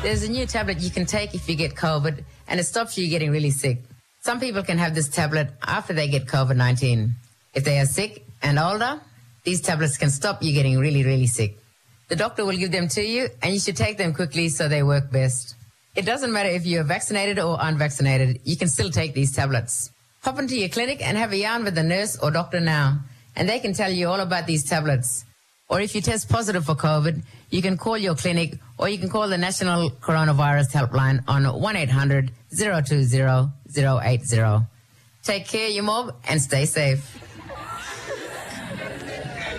There's a new tablet you can take if you get COVID, and it stops you getting really sick. Some people can have this tablet after they get COVID-19. If they are sick and older, these tablets can stop you getting really, really sick. The doctor will give them to you, and you should take them quickly so they work best. It doesn't matter if you're vaccinated or unvaccinated. You can still take these tablets. Hop into your clinic and have a yarn with the nurse or doctor now, and they can tell you all about these tablets. Or if you test positive for COVID, you can call your clinic or you can call the National Coronavirus Helpline on 1-800-020-080. Take care, you mob, and stay safe.